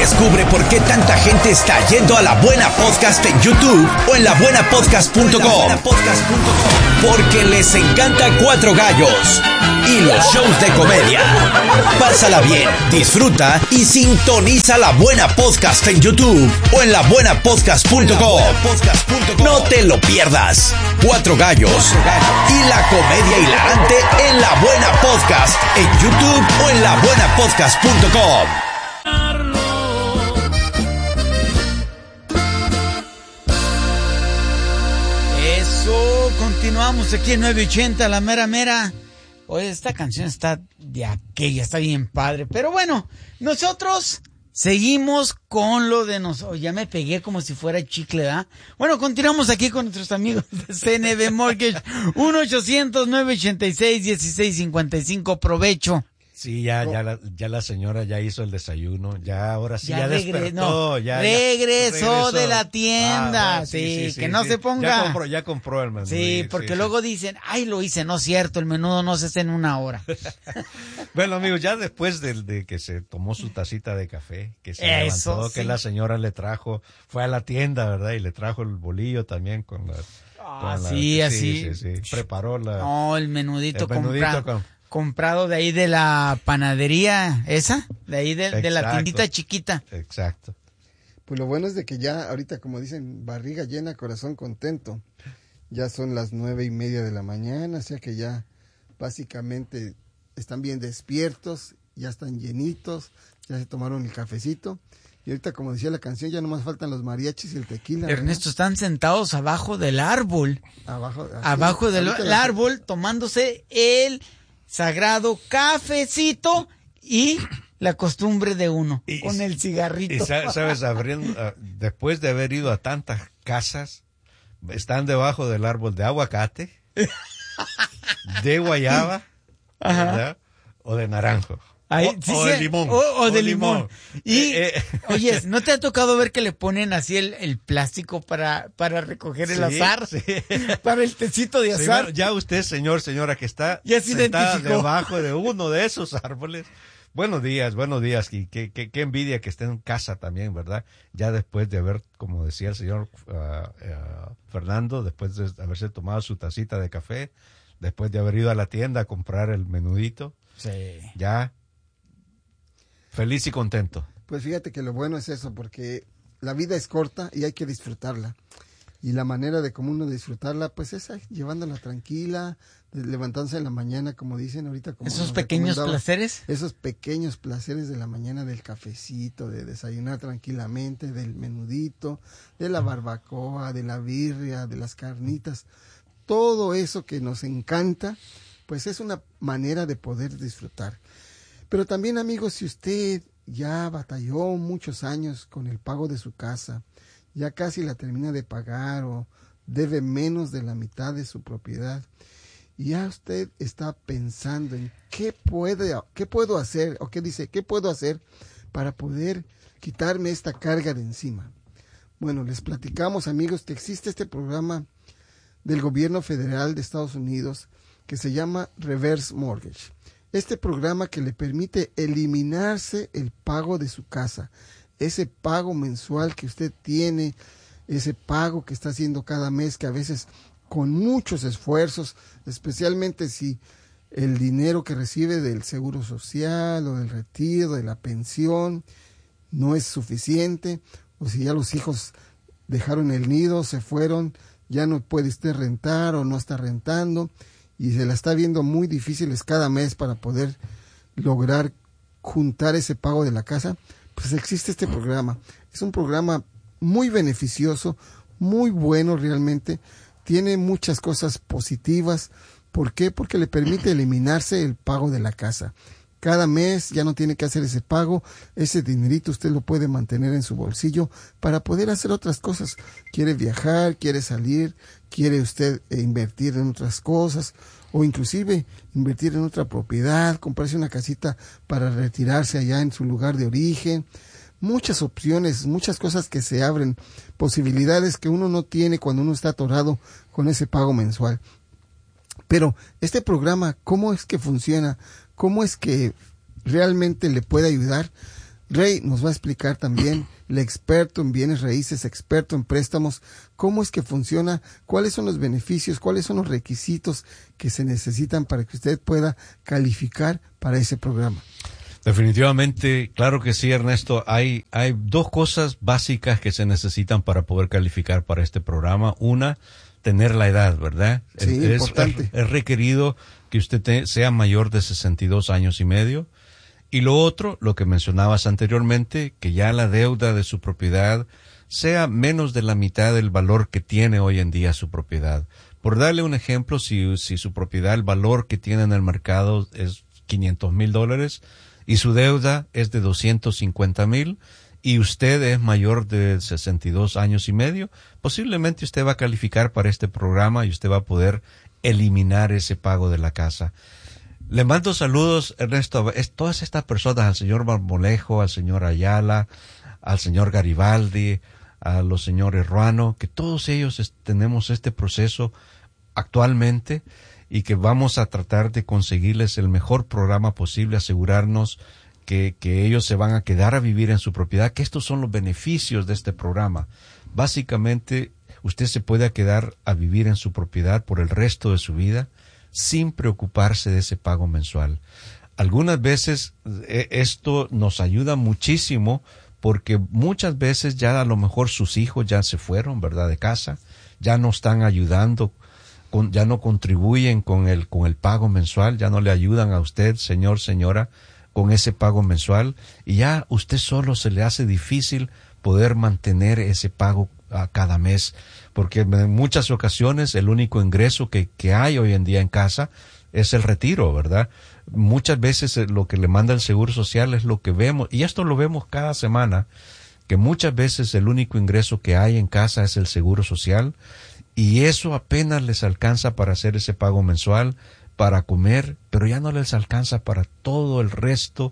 Descubre por qué tanta gente está yendo a La Buena Podcast en YouTube o en labuenapodcast.com. Porque les encanta Cuatro Gallos y los shows de comedia. Pásala bien, disfruta y sintoniza La Buena Podcast en YouTube o en labuenapodcast.com. No te lo pierdas. Cuatro Gallos y la comedia hilarante en La Buena Podcast en YouTube o en labuenapodcast.com. Continuamos aquí en 980, la mera mera. Oye, esta canción está de aquella, está bien padre. Pero bueno, nosotros seguimos con lo de nosotros. Ya me pegué como si fuera chicle, ¿verdad? Bueno, continuamos aquí con nuestros amigos de CNB Mortgage. 1-800-986-1655. Provecho. Sí, ya la señora ya hizo el desayuno, ahora sí ya despertó, regresó de la tienda, bueno, sí, que no se ponga. Ya compró el menú. Sí, porque luego dicen, ay, lo hice, no es cierto, el menudo no se hace en una hora. Bueno, amigos, ya después de que se tomó su tacita de café, que se levantó, que la señora le trajo, fue a la tienda, ¿verdad? Y le trajo el bolillo también con la... Sí, preparó el menudito comprado de ahí de la panadería esa, de ahí de la tiendita chiquita. Exacto. Pues lo bueno es de que ya ahorita, como dicen, barriga llena, corazón contento. Ya son las 9:30 de la mañana, o sea que ya básicamente están bien despiertos, ya están llenitos, ya se tomaron el cafecito. Y ahorita, como decía la canción, ya nomás faltan los mariachis y el tequila. Ernesto, están sentados abajo del árbol. Abajo del árbol, tomándose el sagrado cafecito y la costumbre de uno, con el cigarrito. Y sabes, después de haber ido a tantas casas, están debajo del árbol de aguacate, de guayaba, ¿verdad? O de naranjo. O de limón. O de limón. Y, oye, ¿no te ha tocado ver que le ponen así el plástico para recoger el azar? Sí. Para el tecito de azar. Bueno, ya usted, señora, que está ya se sentada identificó debajo de uno de esos árboles. Buenos días. Y qué envidia que esté en casa también, ¿verdad? Ya después de haber, como decía el señor Fernando, después de haberse tomado su tacita de café, después de haber ido a la tienda a comprar el menudito. Sí. Ya feliz y contento. Pues fíjate que lo bueno es eso, porque la vida es corta y hay que disfrutarla. Y la manera de cómo uno disfrutarla, pues es llevándola tranquila, levantándose en la mañana, como dicen ahorita. Como ¿Esos pequeños placeres? Esos pequeños placeres de la mañana, del cafecito, de desayunar tranquilamente, del menudito, de la barbacoa, de la birria, de las carnitas. Todo eso que nos encanta, pues es una manera de poder disfrutar. Pero también, amigos, si usted ya batalló muchos años con el pago de su casa, ya casi la termina de pagar o debe menos de la mitad de su propiedad, y ya usted está pensando en qué puedo hacer, o qué dice, ¿qué puedo hacer para poder quitarme esta carga de encima? Bueno, les platicamos, amigos, que existe este programa del gobierno federal de Estados Unidos que se llama Reverse Mortgage. Este programa que le permite eliminarse el pago de su casa, ese pago mensual que usted tiene, ese pago que está haciendo cada mes, que a veces con muchos esfuerzos, especialmente si el dinero que recibe del seguro social o del retiro, de la pensión, no es suficiente, o si ya los hijos dejaron el nido, se fueron, ya no puede usted rentar o no está rentando, y se la está viendo muy difíciles cada mes para poder lograr juntar ese pago de la casa, pues existe este programa. Es un programa muy beneficioso, muy bueno realmente, tiene muchas cosas positivas. ¿Por qué? Porque le permite eliminarse el pago de la casa. Cada mes ya no tiene que hacer ese pago, ese dinerito usted lo puede mantener en su bolsillo para poder hacer otras cosas. Quiere viajar, quiere salir, quiere usted invertir en otras cosas, o inclusive invertir en otra propiedad, comprarse una casita para retirarse allá en su lugar de origen. Muchas opciones, muchas cosas que se abren, posibilidades que uno no tiene cuando uno está atorado con ese pago mensual. Pero este programa, ¿cómo es que funciona? ¿Cómo es que realmente le puede ayudar? Rey nos va a explicar también, el experto en bienes raíces, experto en préstamos, cómo es que funciona, cuáles son los beneficios, cuáles son los requisitos que se necesitan para que usted pueda calificar para ese programa. Definitivamente, claro que sí, Ernesto. Hay dos cosas básicas que se necesitan para poder calificar para este programa. Una, tener la edad, ¿verdad? Sí, importante. Es requerido que usted sea mayor de 62 años y medio. Y lo otro, lo que mencionabas anteriormente, que ya la deuda de su propiedad sea menos de la mitad del valor que tiene hoy en día su propiedad. Por darle un ejemplo, si su propiedad, el valor que tiene en el mercado es $500,000 y su deuda es de $250,000 y usted es mayor de 62 años y medio, posiblemente usted va a calificar para este programa y usted va a poder eliminar ese pago de la casa. Le mando saludos, Ernesto, todas estas personas, al señor Marmolejo, al señor Ayala, al señor Garibaldi, a los señores Ruano, que todos ellos tenemos este proceso actualmente y que vamos a tratar de conseguirles el mejor programa posible, asegurarnos que ellos se van a quedar a vivir en su propiedad, que estos son los beneficios de este programa. Básicamente, usted se puede quedar a vivir en su propiedad por el resto de su vida, sin preocuparse de ese pago mensual. Algunas veces esto nos ayuda muchísimo porque muchas veces ya a lo mejor sus hijos ya se fueron, ¿verdad?, de casa, ya no están ayudando, ya no contribuyen con el pago mensual, ya no le ayudan a usted, señor, señora, con ese pago mensual, y ya usted solo se le hace difícil poder mantener ese pago a cada mes, porque en muchas ocasiones el único ingreso que hay hoy en día en casa es el retiro, ¿verdad? Muchas veces lo que le manda el Seguro Social es lo que vemos, y esto lo vemos cada semana, que muchas veces el único ingreso que hay en casa es el Seguro Social, y eso apenas les alcanza para hacer ese pago mensual, para comer, pero ya no les alcanza para todo el resto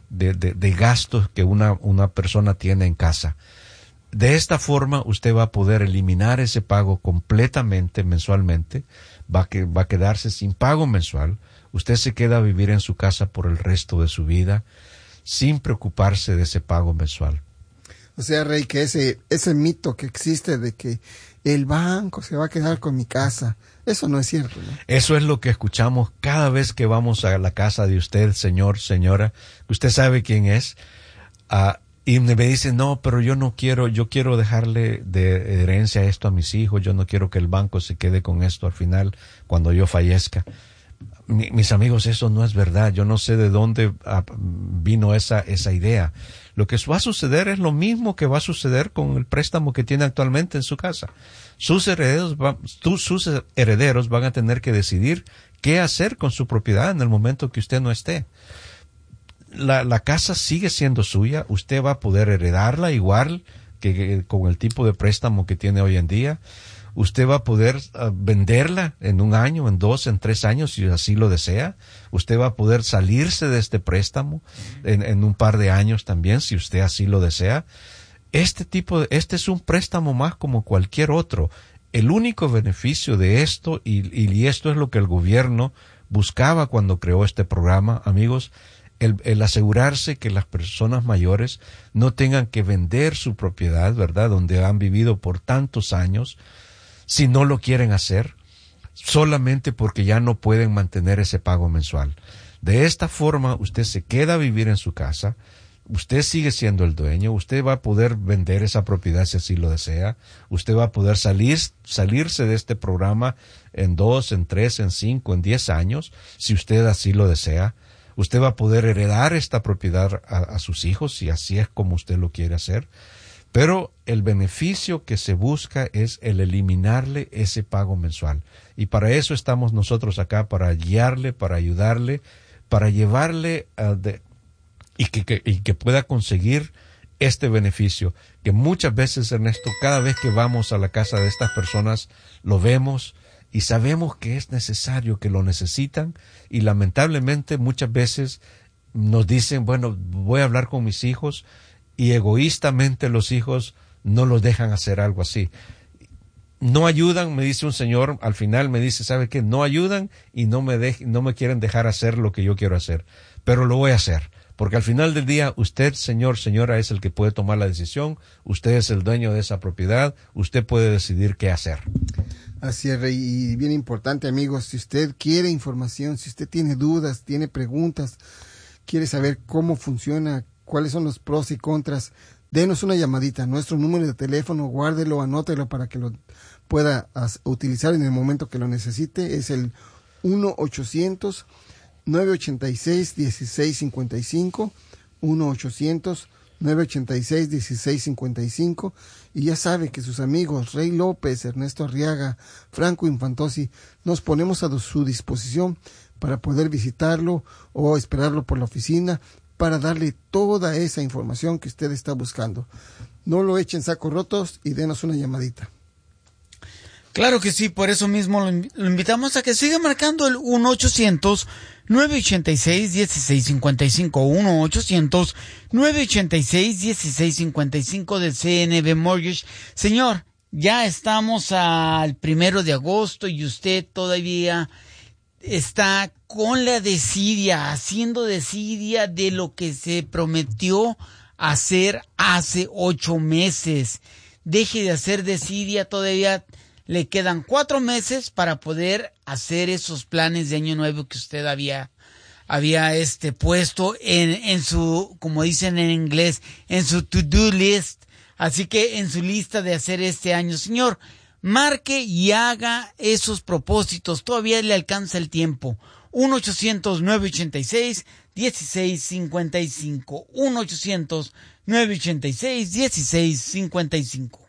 de gastos que una persona tiene en casa. De esta forma usted va a poder eliminar ese pago completamente mensualmente, va a quedarse sin pago mensual, usted se queda a vivir en su casa por el resto de su vida sin preocuparse de ese pago mensual. O sea, Rey, que ese mito que existe de que el banco se va a quedar con mi casa, eso no es cierto, ¿no? Eso es lo que escuchamos cada vez que vamos a la casa de usted, señor, señora, usted sabe quién es, y me dice, no, pero yo quiero dejarle de herencia esto a mis hijos, yo no quiero que el banco se quede con esto al final cuando yo fallezca. Mis amigos, eso no es verdad, yo no sé de dónde vino esa idea. Lo que va a suceder es lo mismo que va a suceder con el préstamo que tiene actualmente en su casa. Sus herederos van a tener que decidir qué hacer con su propiedad en el momento que usted no esté. La casa sigue siendo suya, usted va a poder heredarla igual que con el tipo de préstamo que tiene hoy en día. Usted va a poder venderla en 1 año, en 2, en 3 años, si así lo desea. Usted va a poder salirse de este préstamo en un par de años también, si usted así lo desea. Este es un préstamo más como cualquier otro. El único beneficio de esto, y esto es lo que el gobierno buscaba cuando creó este programa, amigos, el asegurarse que las personas mayores no tengan que vender su propiedad, ¿verdad?, donde han vivido por tantos años, si no lo quieren hacer, solamente porque ya no pueden mantener ese pago mensual. De esta forma, usted se queda a vivir en su casa, usted sigue siendo el dueño, usted va a poder vender esa propiedad si así lo desea, usted va a poder salirse de este programa en 2, en 3, en 5, en 10 años, si usted así lo desea. Usted va a poder heredar esta propiedad a sus hijos, si así es como usted lo quiere hacer. Pero el beneficio que se busca es el eliminarle ese pago mensual. Y para eso estamos nosotros acá, para guiarle, para ayudarle, para llevarle y que pueda conseguir este beneficio. Que muchas veces, Ernesto, cada vez que vamos a la casa de estas personas, lo vemos y sabemos que es necesario, que lo necesitan, y lamentablemente muchas veces nos dicen, bueno, voy a hablar con mis hijos, y egoístamente los hijos no los dejan hacer algo así. No ayudan, me dice un señor, al final me dice, ¿sabe qué? No ayudan y no me quieren dejar hacer lo que yo quiero hacer, pero lo voy a hacer, porque al final del día usted, señor, señora, es el que puede tomar la decisión, usted es el dueño de esa propiedad, usted puede decidir qué hacer. Así es, Rey, y bien importante, amigos, si usted quiere información, si usted tiene dudas, tiene preguntas, quiere saber cómo funciona, cuáles son los pros y contras, denos una llamadita. Nuestro número de teléfono, guárdelo, anótelo para que lo pueda utilizar en el momento que lo necesite. Es el 1-800-986-1655, 1-800-986-1655, y ya sabe que sus amigos Rey López, Ernesto Arriaga, Franco Infantosi, nos ponemos a su disposición para poder visitarlo o esperarlo por la oficina para darle toda esa información que usted está buscando. No lo echen sacos rotos y denos una llamadita. Claro que sí, por eso mismo lo invitamos a que siga marcando el 1-800-986-1655, 1-800-986-1655 del CNB Mortgage. Señor, ya estamos al 1 de agosto y usted todavía está con la desidia, haciendo desidia de lo que se prometió hacer hace 8 meses. Deje de hacer desidia, todavía le quedan 4 meses para poder hacer esos planes de año nuevo que usted había puesto en su, como dicen en inglés, en su to-do list. Así que en su lista de hacer este año, señor, marque y haga esos propósitos. Todavía le alcanza el tiempo. 1-800-986-1655. 1-800-986-1655.